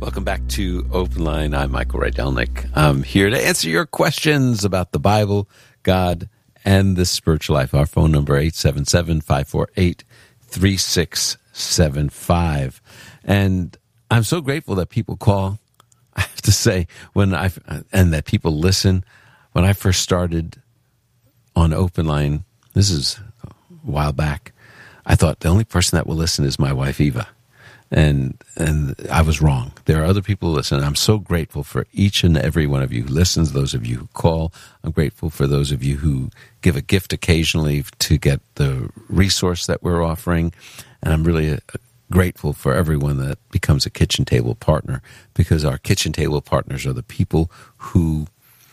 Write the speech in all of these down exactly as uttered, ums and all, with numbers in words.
Welcome back to Open Line. I'm Michael Rydelnik. I'm here to answer your questions about the Bible, God, and the spiritual life. Our phone number, eight seven seven, five four eight, three six seven five. And I'm so grateful that people call. I have to say, when I and that people listen. When I first started on Open Line, this is a while back, I thought the only person that will listen is my wife, Eva. And and I was wrong. There are other people who listen. I'm so grateful for each and every one of you who listens, those of you who call. I'm grateful for those of you who give a gift occasionally to get the resource that we're offering. And I'm really uh, grateful for everyone that becomes a kitchen table partner, because our kitchen table partners are the people who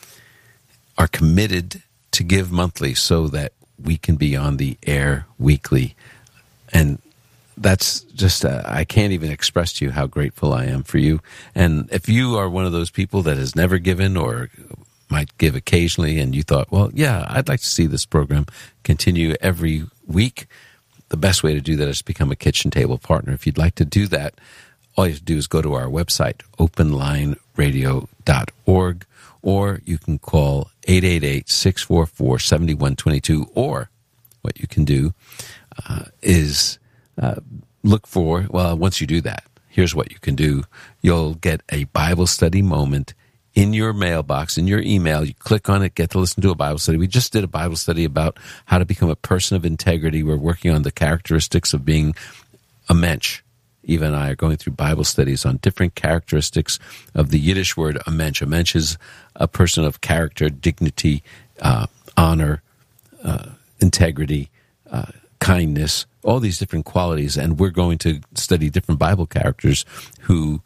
are committed to give monthly so that we can be on the air weekly. And that's just, uh, I can't even express to you how grateful I am for you. And if you are one of those people that has never given or might give occasionally, and you thought, well, yeah, I'd like to see this program continue every week, the best way to do that is to become a kitchen table partner. If you'd like to do that, all you have to do is go to our website, open line radio dot org, or you can call eight eight eight, six four four, seven one two two, or what you can do uh, is Uh, look for, well, once you do that, here's what you can do. You'll get a Bible study moment in your mailbox, in your email. You click on it, get to listen to a Bible study. We just did a Bible study about how to become a person of integrity. We're working on the characteristics of being a mensch. Eva and I are going through Bible studies on different characteristics of the Yiddish word a mensch. A mensch is a person of character, dignity, uh, honor, uh, integrity, uh, kindness, all these different qualities. And we're going to study different Bible characters who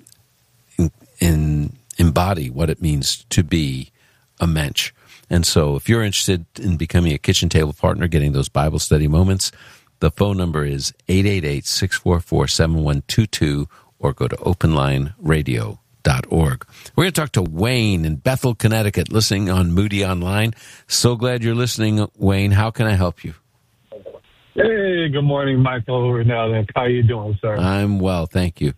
in, in, embody what it means to be a mensch. And so if you're interested in becoming a kitchen table partner, getting those Bible study moments, the phone number is eight eight eight, six four four, seven one two two, or go to open line radio dot org. We're going to talk to Wayne in Bethel, Connecticut, listening on Moody Online. So glad you're listening, Wayne. How can I help you? Hey, good morning, Michael Rydelnik. How you doing, sir? I'm well, thank you.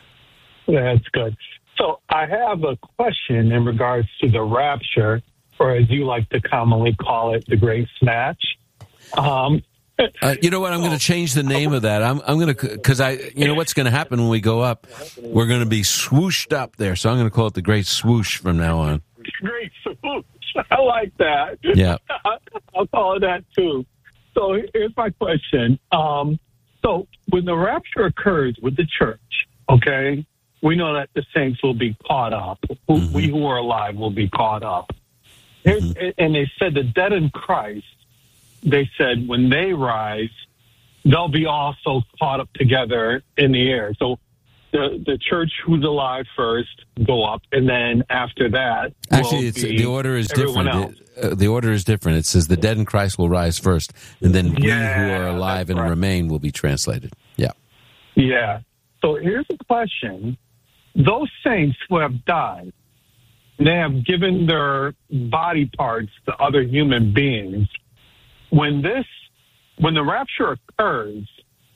That's good. So I have a question in regards to the rapture, or as you like to commonly call it, the Great Snatch. Um, uh, you know what? I'm going to change the name of that. I'm, I'm going to, because I, you know what's going to happen when we go up? We're going to be swooshed up there, so I'm going to call it the Great Swoosh from now on. Great Swoosh. I like that. Yeah. I'll call it that too. So here's my question. Um, so when the rapture occurs with the church, okay, we know that the saints will be caught up. Who, mm-hmm. We who are alive will be caught up. Mm-hmm. And they said the dead in Christ, they said when they rise, they'll be also caught up together in the air. So the, the church who's alive first go up, and then after that, actually, it's, the order is different. It, uh, the order is different. It says the dead in Christ will rise first, and then we yeah, who are alive and right. remain will be translated. Yeah. Yeah. So here's a question. Those saints who have died, they have given their body parts to other human beings. When this, when the rapture occurs,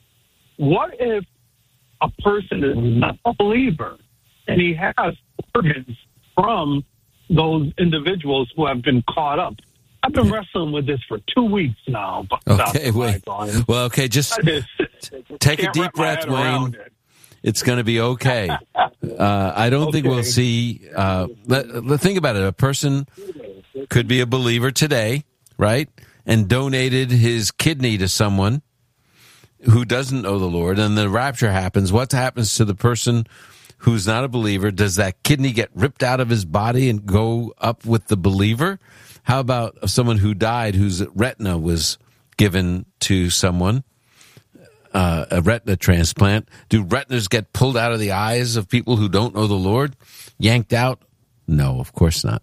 what if a person is not a believer and he has organs from those individuals who have been caught up? I've been wrestling with this for two weeks now. Okay, wait. Well, okay, just take a deep breath, Wayne. It's going to be okay. Uh, I don't okay. think we'll see. Uh, let, let, think about it. A person could be a believer today, right, and donated his kidney to someone who doesn't know the Lord, and the rapture happens. What happens to the person who's not a believer? Does that kidney get ripped out of his body and go up with the believer? How about someone who died whose retina was given to someone, uh, a retina transplant? Do retinas get pulled out of the eyes of people who don't know the Lord? Yanked out? No, of course not.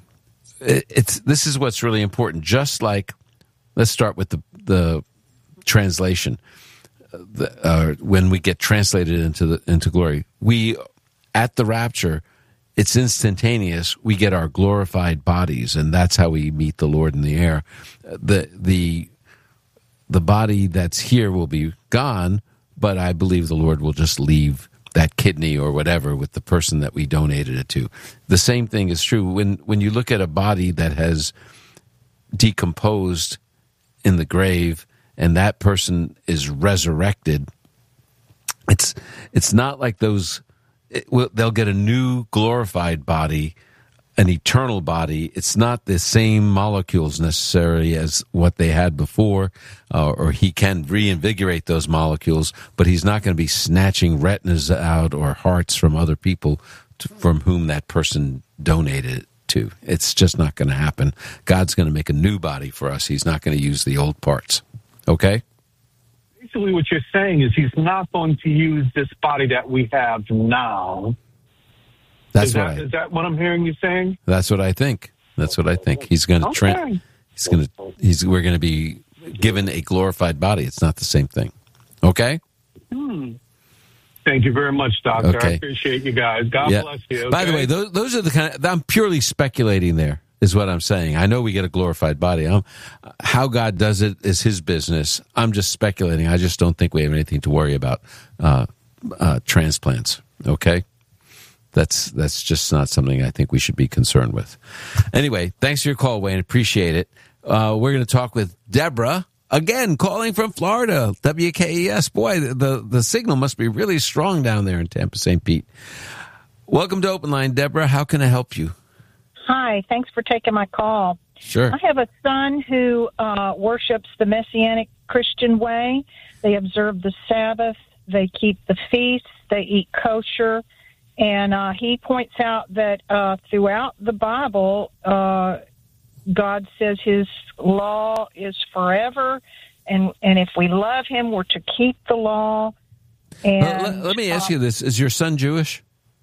It, it's this is what's really important. Just like, let's start with the the translation. The, uh, when we get translated into the into glory, we at the rapture, it's instantaneous. We get our glorified bodies, and that's how we meet the Lord in the air. The the the body that's here will be gone, but I believe the Lord will just leave that kidney or whatever with the person that we donated it to. The same thing is true when when you look at a body that has decomposed in the grave and that person is resurrected. It's it's not like those. It, well, they'll get a new glorified body, an eternal body. It's not the same molecules necessarily as what they had before, uh, or he can reinvigorate those molecules, but he's not going to be snatching retinas out or hearts from other people to, from whom that person donated it to. It's just not going to happen. God's going to make a new body for us. He's not going to use the old parts. Okay? Basically what you're saying is he's not going to use this body that we have now. That's is what that, I, is that what I'm hearing you saying? That's what I think. That's what I think. He's going to Okay. tra- he's going to he's we're going to be given a glorified body. It's not the same thing. Okay? Hmm. Thank you very much, Doctor. Okay. I appreciate you guys. God Yeah. bless you. By the okay? way, those those are the kind of, I'm purely speculating there. Is what I'm saying. I know we get a glorified body. I'm, how God does it is his business. I'm just speculating. I just don't think we have anything to worry about uh, uh, transplants. Okay, that's that's just not something I think we should be concerned with. Anyway, thanks for your call, Wayne. Appreciate it. Uh, we're going to talk with Deborah again, calling from Florida. W K E S. Boy, the the signal must be really strong down there in Tampa, Saint Pete. Welcome to Open Line, Deborah. How can I help you? Hi, thanks for taking my call. Sure. I have a son who uh, worships the Messianic Christian way. They observe the Sabbath, they keep the feasts, they eat kosher, and uh, he points out that uh, throughout the Bible, uh, God says his law is forever, and, and if we love him, we're to keep the law. And Well, let, let me ask uh, you this. Is your son Jewish?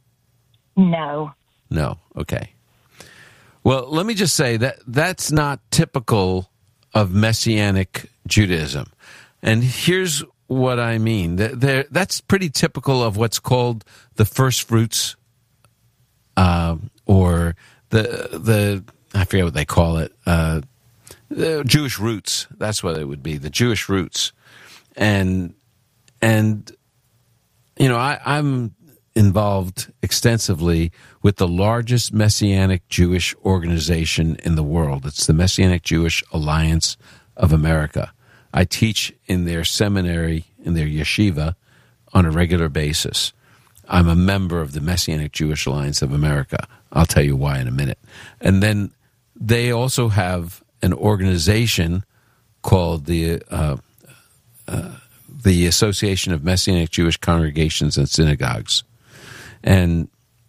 No. No. Okay. Well, let me just say that that's not typical of Messianic Judaism. And here's what I mean. There, that's pretty typical of what's called the first fruits, uh, or the, the I forget what they call it, uh, the Jewish roots. That's what it would be, the Jewish roots. And, and you know, I, I'm involved extensively with the largest Messianic Jewish organization in the world. It's the Messianic Jewish Alliance of America. I teach in their seminary, in their yeshiva, on a regular basis. I'm a member of the Messianic Jewish Alliance of America. I'll tell you why in a minute. And then they also have an organization called the uh, uh, the Association of Messianic Jewish Congregations and Synagogues. And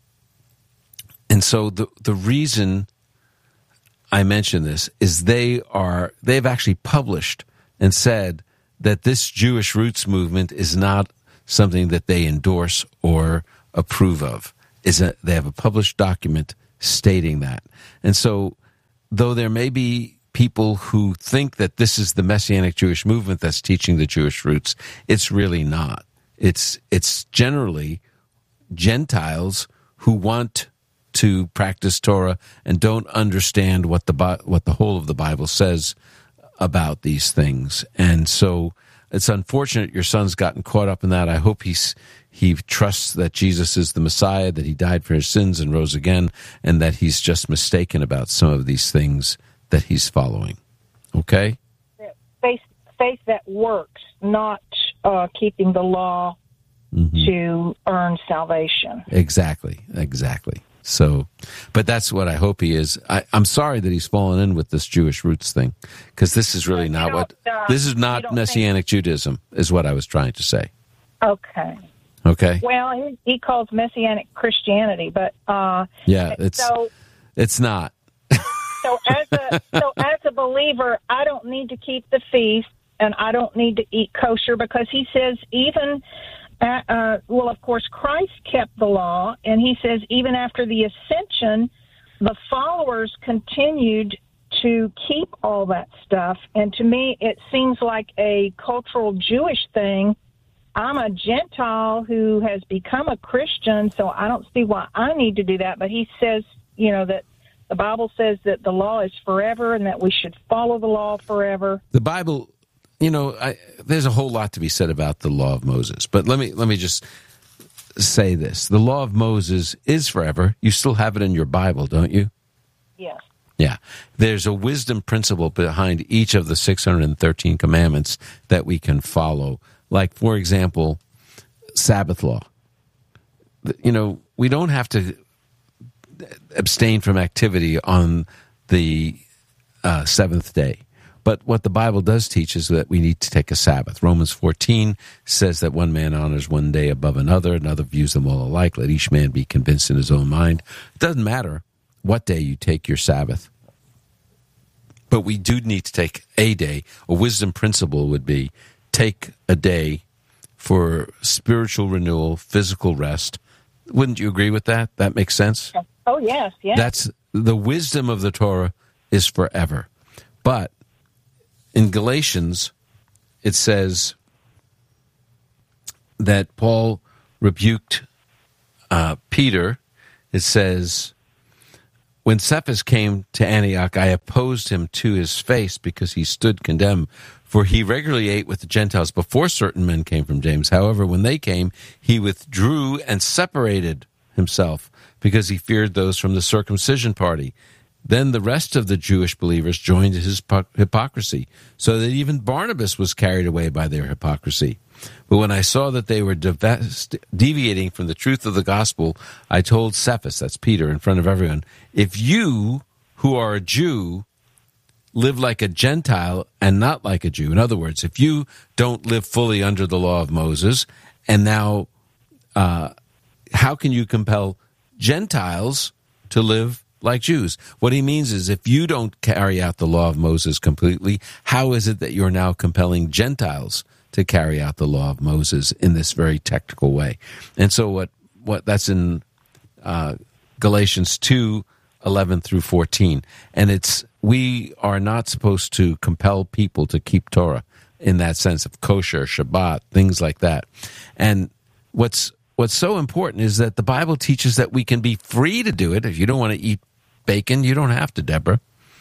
and so the the reason I mention this is they are they've actually published and said that this Jewish roots movement is not something that they endorse or approve of. Is a, they have a published document stating that. And so though there may be people who think that this is the Messianic Jewish movement that's teaching the Jewish roots, it's really not. It's it's generally Gentiles who want to practice Torah and don't understand what the what the whole of the Bible says about these things. And so it's unfortunate your son's gotten caught up in that. I hope he's he trusts that Jesus is the Messiah, that he died for his sins and rose again, and that he's just mistaken about some of these things that he's following. Okay? Faith, faith that works, not uh, keeping the law mm-hmm. to earn salvation. Exactly, exactly. So, but that's what I hope he is. I, I'm sorry that he's fallen in with this Jewish roots thing, because this is really not what, uh, this is not Messianic think... Judaism, is what I was trying to say. Okay. Okay. Well, he, he calls Messianic Christianity, but uh, yeah, it's so, it's not. so as a so as a believer, I don't need to keep the feast, and I don't need to eat kosher, because he says even. Uh, uh, well, of course, Christ kept the law, and he says even after the ascension, the followers continued to keep all that stuff. And to me, it seems like a cultural Jewish thing. I'm a Gentile who has become a Christian, so I don't see why I need to do that. But he says, you know, that the Bible says that the law is forever and that we should follow the law forever. The Bible... You know, I, there's a whole lot to be said about the law of Moses, but let me let me just say this. The law of Moses is forever. You still have it in your Bible, don't you? Yes. Yeah. There's a wisdom principle behind each of the six hundred thirteen commandments that we can follow. Like, for example, Sabbath law. You know, we don't have to abstain from activity on the uh, seventh day. But what the Bible does teach is that we need to take a Sabbath. Romans fourteen says that one man honors one day above another, another views them all alike. Let each man be convinced in his own mind. It doesn't matter what day you take your Sabbath. But we do need to take a day. A wisdom principle would be take a day for spiritual renewal, physical rest. Wouldn't you agree with that? That makes sense? Oh, yes, yes. That's the wisdom of the Torah is forever. But in Galatians, it says that Paul rebuked uh, Peter. It says, when Cephas came to Antioch, I opposed him to his face because he stood condemned. For he regularly ate with the Gentiles before certain men came from James. However, when they came, he withdrew and separated himself because he feared those from the circumcision party. Then the rest of the Jewish believers joined his hypocrisy, so that even Barnabas was carried away by their hypocrisy. But when I saw that they were deviating from the truth of the gospel, I told Cephas, that's Peter, in front of everyone, if you, who are a Jew, live like a Gentile and not like a Jew, in other words, if you don't live fully under the law of Moses, and now uh, how can you compel Gentiles to live like Jews? What he means is if you don't carry out the law of Moses completely, how is it that you're now compelling Gentiles to carry out the law of Moses in this very technical way? And so what, what that's in uh, Galatians two, eleven through fourteen. And it's, we are not supposed to compel people to keep Torah in that sense of kosher, Shabbat, things like that. And what's, what's so important is that the Bible teaches that we can be free to do it. If you don't want to eat bacon, you don't have to, Deborah.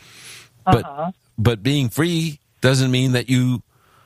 But uh-huh. but being free doesn't mean that you,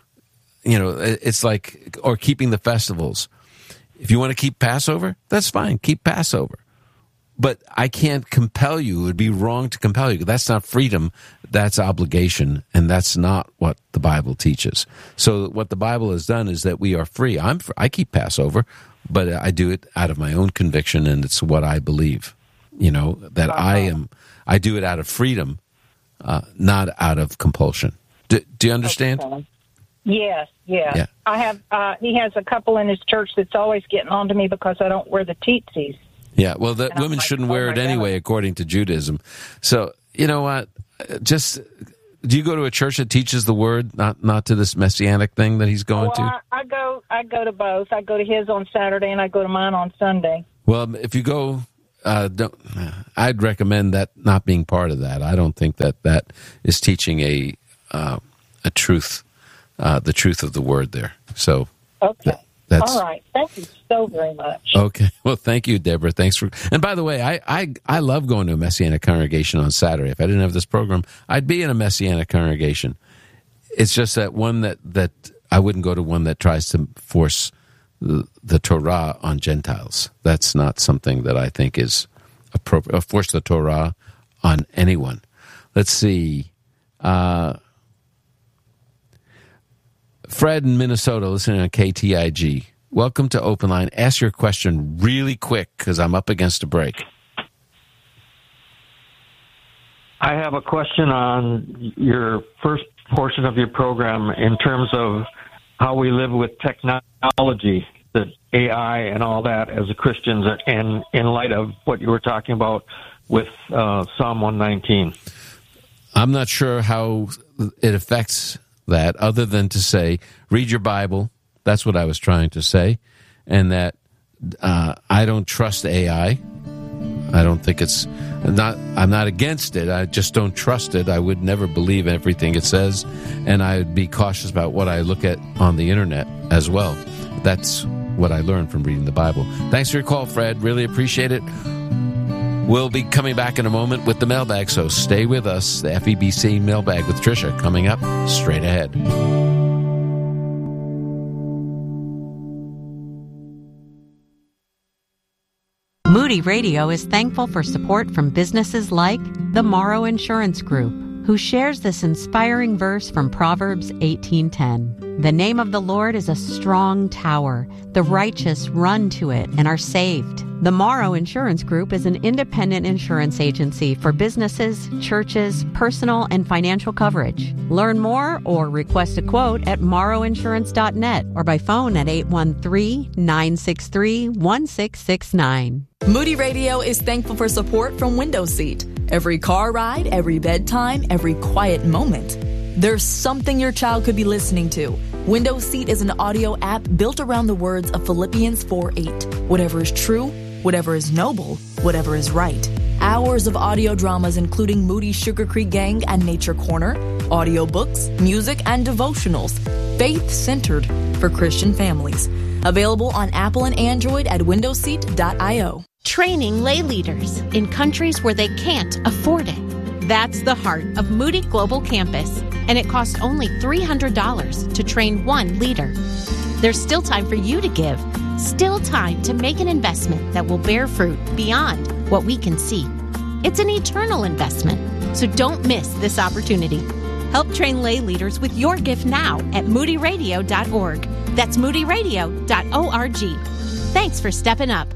you know, it's like, or keeping the festivals. If you want to keep Passover, that's fine. Keep Passover. But I can't compel you. It would be wrong to compel you. That's not freedom. That's obligation, and that's not what the Bible teaches. So what the Bible has done is that we are free. I'm I keep Passover, but I do it out of my own conviction, and it's what I believe. You know, that uh-huh. I am, I do it out of freedom, uh, not out of compulsion. Do, do you understand? Okay. Yes, yes. Yeah. I have, uh, he has a couple in his church that's always getting on to me because I don't wear the tzitzis. Yeah, well, the And women like, shouldn't oh wear it anyway, God. according to Judaism. So, you know what? Just, do you go to a church that teaches the word, not not to this messianic thing that he's going well, to? I, I go, I go to both. I go to his on Saturday and I go to mine on Sunday. Well, if you go, uh, don't, I'd recommend that not being part of that. I don't think that that is teaching a uh, a truth, uh, the truth of the word there. So, okay. That, That's, all right. Thank you so very much. Okay. Well, thank you, Deborah. Thanks for. And by the way, I, I I love going to a Messianic congregation on Saturday. If I didn't have this program, I'd be in a Messianic congregation. It's just that one that, that I wouldn't go to one that tries to force the, the Torah on Gentiles. That's not something that I think is appropriate. Or force the Torah on anyone. Let's see. Uh, Fred in Minnesota, listening on K T I G. Welcome to Open Line. Ask your question really quick because I'm up against a break. I have a question on your first portion of your program in terms of how we live with technology, the A I and all that as a Christians, and in light of what you were talking about with uh, Psalm one nineteen. I'm not sure how it affects that, other than to say, read your Bible. That's what I was trying to say. And that uh, I don't trust A I. I don't think it's not, I'm not against it. I just don't trust it. I would never believe everything it says. And I would be cautious about what I look at on the internet as well. That's what I learned from reading the Bible. Thanks for your call, Fred. Really appreciate it. We'll be coming back in a moment with the mailbag, so stay with us. The F E B C mailbag with Tricia coming up straight ahead. Moody Radio is thankful for support from businesses like the Morrow Insurance Group, who shares this inspiring verse from Proverbs eighteen ten. The name of the Lord is a strong tower. The righteous run to it and are saved. The Morrow Insurance Group is an independent insurance agency for businesses, churches, personal and financial coverage. Learn more or request a quote at morrow insurance dot net or by phone at eight one three, nine six three, one six six nine. Moody Radio is thankful for support from Window Seat. Every car ride, every bedtime, every quiet moment. There's something your child could be listening to. Window Seat is an audio app built around the words of Philippians four eight. Whatever is true, whatever is noble, whatever is right. Hours of audio dramas including Moody Sugar Creek Gang and Nature Corner, audiobooks, music, and devotionals. Faith-centered for Christian families. Available on Apple and Android at window seat dot io. Training lay leaders in countries where they can't afford it. That's the heart of Moody Global Campus, and it costs only three hundred dollars to train one leader. There's still time for you to give, still time to make an investment that will bear fruit beyond what we can see. It's an eternal investment, so don't miss this opportunity. Help train lay leaders with your gift now at moody radio dot org. That's moody radio dot org. Thanks for stepping up.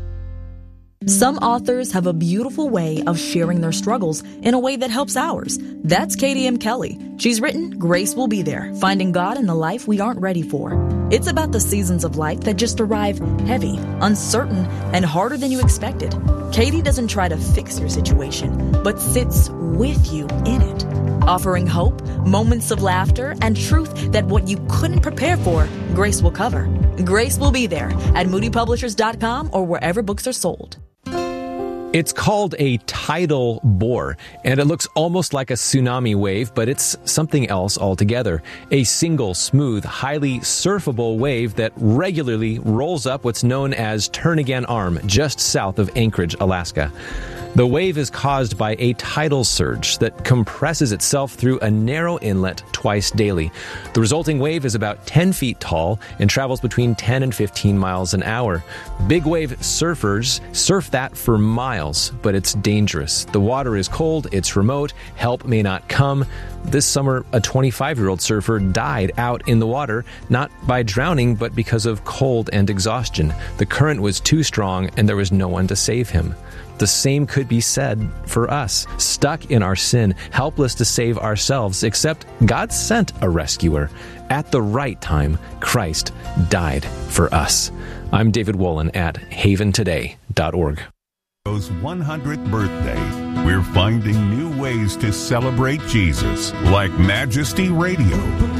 Some authors have a beautiful way of sharing their struggles in a way that helps ours. That's Katie M. Kelly. She's written Grace Will Be There, Finding God in the Life We Aren't Ready For. It's about the seasons of life that just arrive heavy, uncertain, and harder than you expected. Katie doesn't try to fix your situation, but sits with you in it, offering hope, moments of laughter, and truth that what you couldn't prepare for, Grace will cover. Grace Will Be There at moody publishers dot com or wherever books are sold. It's called a tidal bore, and it looks almost like a tsunami wave, but it's something else altogether. A single, smooth, highly surfable wave that regularly rolls up what's known as Turnagain Arm, just south of Anchorage, Alaska. The wave is caused by a tidal surge that compresses itself through a narrow inlet twice daily. The resulting wave is about ten feet tall and travels between ten and fifteen miles an hour. Big wave surfers surf that for miles, but it's dangerous. The water is cold, it's remote, help may not come. This summer, a twenty-five-year-old surfer died out in the water, not by drowning, but because of cold and exhaustion. The current was too strong and there was no one to save him. The same could be said for us, stuck in our sin, helpless to save ourselves, except God sent a rescuer. At the right time, Christ died for us. I'm David Wolin at haven today dot org. one hundredth birthday, we're finding new ways to celebrate Jesus, like Majesty Radio,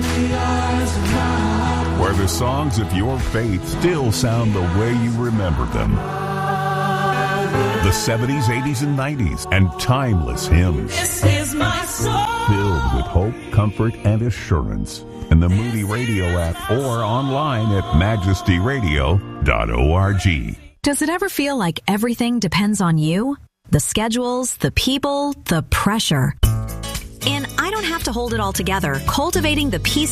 where the songs of your faith still sound the way you remember them. The seventies, eighties, and nineties, and timeless hymns. This is my song. Filled with hope, comfort, and assurance. In the Moody Radio app or online at majesty radio dot org. Does it ever feel like everything depends on you? The schedules, the people, the pressure. And I don't have to hold it all together. Cultivating the peace